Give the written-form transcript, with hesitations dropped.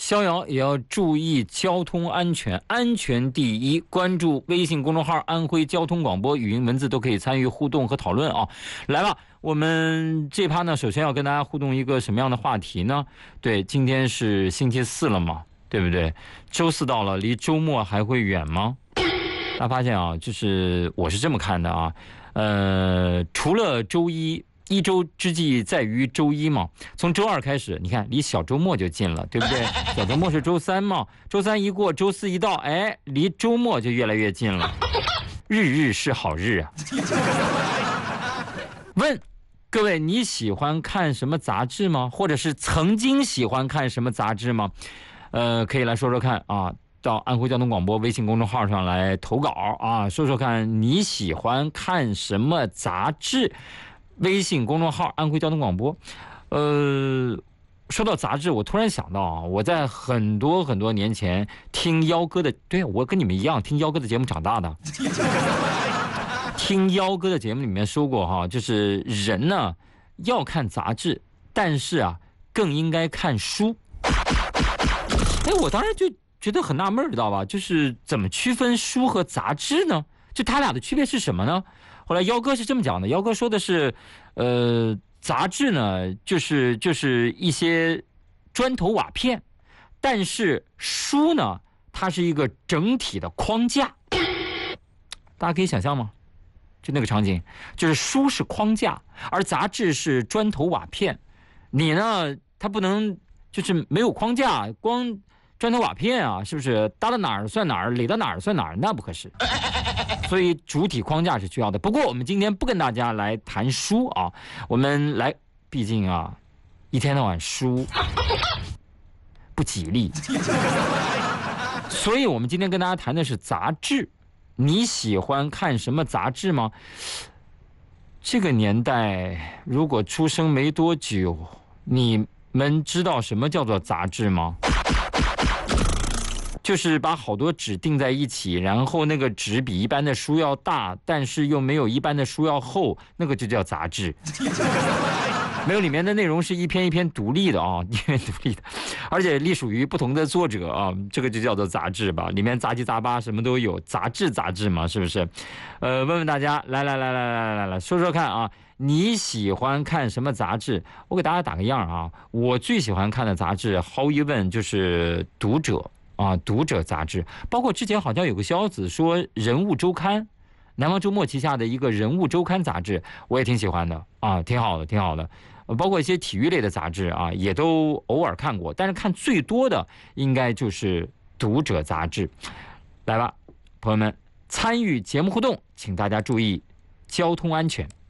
逍遥也要注意交通安全，安全第一。关注微信公众号安徽交通广播，语音文字都可以参与互动和讨论啊。来吧，我们这趴呢，首先要跟大家互动一个什么样的话题呢？对，今天是星期四了嘛，对不对？周四到了，离周末还会远吗？大家发现啊，就是我是这么看的啊，除了周一。一周之计在于周一嘛，从周二开始，你看离小周末就近了，对不对？小周末是周三嘛，周三一过，周四一到，哎，离周末就越来越近了。日日是好日啊！问各位，你喜欢看什么杂志吗？或者是曾经喜欢看什么杂志吗？可以来说说看啊。到安徽交通广播微信公众号上来投稿啊，说说看你喜欢看什么杂志。微信公众号安徽交通广播，说到杂志，我突然想到啊，我在很多年前听幺哥的，对，我跟你们一样听幺哥的节目长大的。听幺哥的节目里面说过哈，就是人呢要看杂志，但是啊更应该看书。哎，我当时就觉得很纳闷，知道吧？就是怎么区分书和杂志呢？就他俩的区别是什么呢？后来幺哥是这么讲的，幺哥说的是，杂志呢就是一些砖头瓦片，但是书呢，它是一个整体的框架。大家可以想象吗？就那个场景，就是书是框架，而杂志是砖头瓦片。你呢，它不能就是没有框架，光砖头瓦片啊，是不是搭到哪儿算哪儿，垒到哪儿算哪儿，那不合适。所以主体框架是需要的。不过我们今天不跟大家来谈书啊，我们来，毕竟啊，一天到晚书不吉利，所以我们今天跟大家谈的是杂志。你喜欢看什么杂志吗？这个年代如果出生没多久，你们知道什么叫做杂志吗？就是把好多纸订在一起，然后那个纸比一般的书要大，但是又没有一般的书要厚，那个就叫杂志。没有，里面的内容是一篇一篇独立的啊，一篇独立的，而且隶属于不同的作者啊，这个就叫做杂志吧。里面杂七杂八什么都有，杂志嘛，是不是？问问大家，来，说说看啊，你喜欢看什么杂志？我给大家打个样啊，我最喜欢看的杂志，毫无疑问就是《读者》。啊，读者杂志，包括之前好像有个消息说《人物周刊》，南方周末旗下的一个《人物周刊》杂志，我也挺喜欢的啊，挺好的。包括一些体育类的杂志啊，也都偶尔看过，但是看最多的应该就是《读者》杂志。来吧，朋友们，参与节目互动，请大家注意交通安全。